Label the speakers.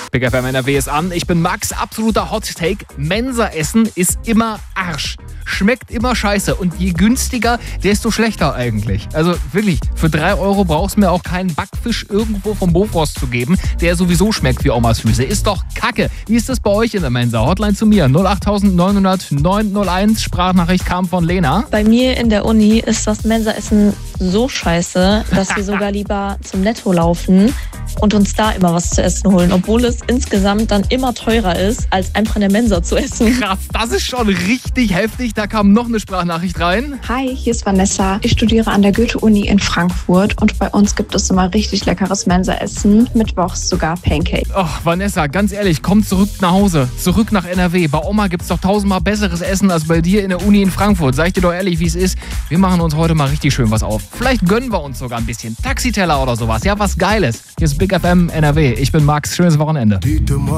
Speaker 1: Big FM NRW ist an. Ich bin Max, absoluter Hot Take. Mensa-Essen ist immer Arsch. Schmeckt immer scheiße. Und je günstiger, desto schlechter eigentlich. Also wirklich, für 3 € brauchst du mir auch keinen Backfisch irgendwo vom Bofrost zu geben, der sowieso schmeckt wie Omas Füße. Ist doch Kacke. Wie ist das bei euch in der Mensa? Hotline zu mir 08900 901. Sprachnachricht kam von Lena.
Speaker 2: Bei mir in der Uni ist das Mensaessen so scheiße, dass wir sogar lieber zum Netto laufen und uns da immer was zu essen holen, obwohl es insgesamt dann immer teurer ist, als einfach in der Mensa zu essen.
Speaker 1: Krass, das ist schon richtig heftig. Da kam noch eine Sprachnachricht rein.
Speaker 3: Hi, hier ist Vanessa. Ich studiere an der Goethe-Uni in Frankfurt und bei uns gibt es immer richtig leckeres Mensaessen, mittwochs sogar Pancake.
Speaker 1: Ach, Vanessa, ganz ehrlich, komm zurück nach Hause, zurück nach NRW. Bei Oma gibt's doch 1000-mal besseres Essen als bei dir in der Uni in Frankfurt. Sag ich dir doch ehrlich, wie es ist. Wir machen uns heute mal richtig schön was auf. Vielleicht gönnen wir uns sogar ein bisschen Taxiteller oder sowas. Ja, was Geiles. Hier ist Big FM NRW. Ich bin Max. Schönes Wochenende.